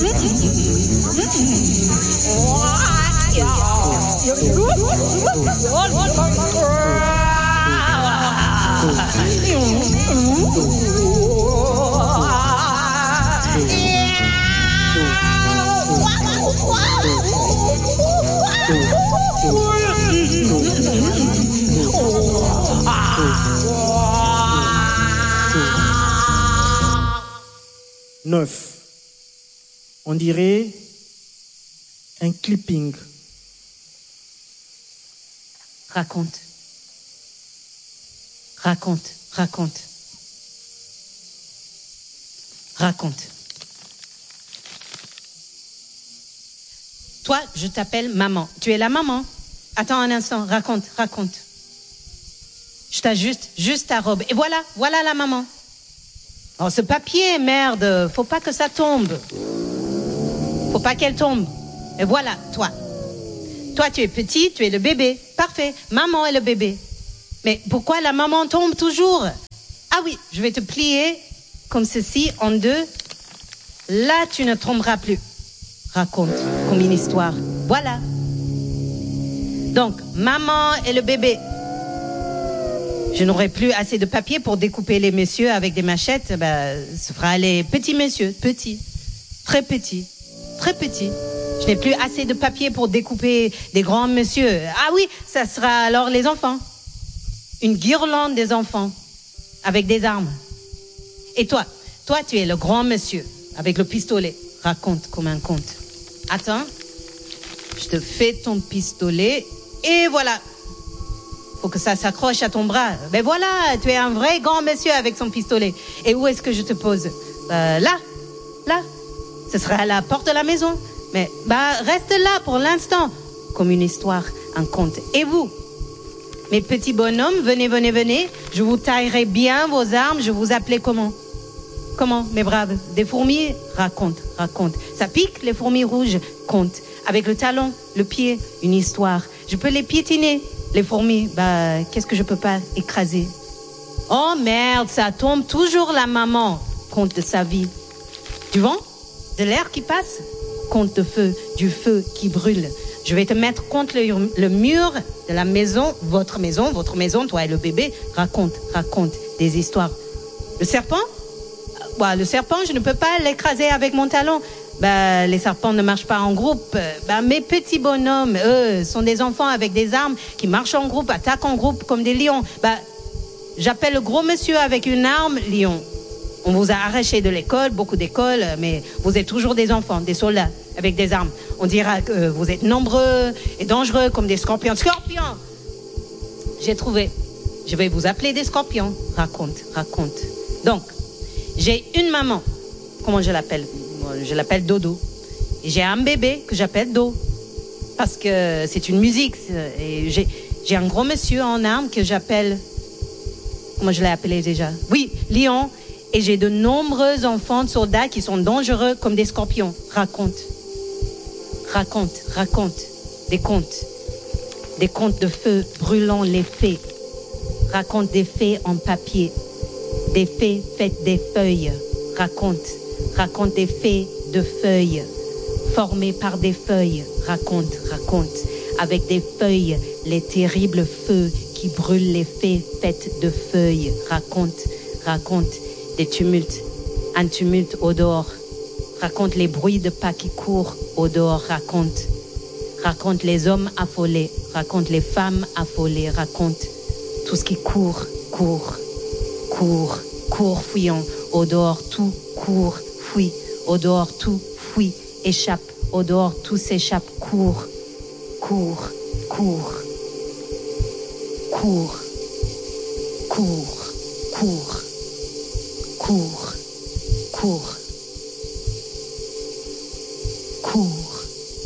Neuf. On dirait un clipping. Raconte. Raconte, raconte. Raconte. Toi, je t'appelle maman. Tu es la maman. Attends un instant, raconte, raconte. Je t'ajuste juste ta robe. Et voilà, voilà la maman. Oh, ce papier, merde, faut pas que ça tombe. Faut pas qu'elle tombe. Et voilà, toi. Toi, tu es petit, tu es le bébé. Parfait, maman est le bébé. Mais pourquoi la maman tombe toujours? Ah oui, je vais te plier comme ceci, en deux. Là, tu ne tomberas plus. Raconte comme une histoire. Voilà. Donc, maman et le bébé. Je n'aurai plus assez de papier pour découper les messieurs avec des machettes. Ce fera les petits messieurs, petits, très petits, très petits. Je n'ai plus assez de papier pour découper des grands messieurs. Ah oui, ça sera alors les enfants. Une guirlande des enfants avec des armes. Et toi, tu es le grand monsieur avec le pistolet. Raconte comme un conte. Attends, je te fais ton pistolet et voilà. Faut que ça s'accroche à ton bras. Ben voilà, tu es un vrai grand monsieur avec son pistolet. Et où est-ce que je te pose? Là. Ce sera à la porte de la maison. Mais reste là pour l'instant. Comme une histoire, un conte. Et vous, mes petits bonhommes, venez. Je vous taillerai bien vos armes. Je vous appelais comment? Comment, mes braves? Des fourmis? Raconte. Ça pique, les fourmis rouges? Conte. Avec le talon, le pied, une histoire. Je peux les piétiner. Les fourmis, qu'est-ce que je peux pas écraser? Oh merde, ça tombe toujours la maman. Conte de sa vie. Du vent? De l'air qui passe? Conte de feu, du feu qui brûle. Je vais te mettre contre le mur de la maison, votre maison, toi et le bébé. Raconte des histoires. Le serpent? Le serpent, je ne peux pas l'écraser avec mon talon. Les serpents ne marchent pas en groupe. Mes petits bonhommes, eux, sont des enfants avec des armes qui marchent en groupe, attaquent en groupe comme des lions. J'appelle le gros monsieur avec une arme, lion. On vous a arraché de l'école, beaucoup d'écoles, mais vous êtes toujours des enfants, des soldats avec des armes. On dira que vous êtes nombreux et dangereux comme des scorpions. Scorpions! J'ai trouvé. Je vais vous appeler des scorpions. Raconte. Donc, j'ai une maman. Comment je l'appelle? Je l'appelle Dodo. Et j'ai un bébé que j'appelle Do. Parce que c'est une musique. Et j'ai un gros monsieur en armes que j'appelle... Comment je l'ai appelé déjà? Oui, Lion. Et j'ai de nombreux enfants de soldats qui sont dangereux comme des scorpions. Raconte. Des contes. Des contes de feu brûlant les fées. Raconte des fées en papier. Des fées faites des feuilles. Raconte des fées de feuilles. Formées par des feuilles. Raconte. Avec des feuilles, les terribles feux qui brûlent les fées faites de feuilles. Raconte. Des tumultes, un tumulte au dehors. Raconte les bruits de pas qui courent au dehors. Raconte les hommes affolés. Raconte les femmes affolées. Raconte tout ce qui court, fuyant. Au dehors, tout court, fuit. Au dehors, tout fuit, échappe. Au dehors, tout s'échappe, court. Cours.